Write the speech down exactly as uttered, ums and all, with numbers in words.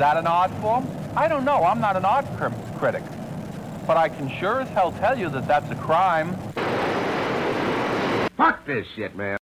that an art form? I don't know. I'm not an art cr- critic. But I can sure as hell tell you that that's a crime. Fuck this shit, man.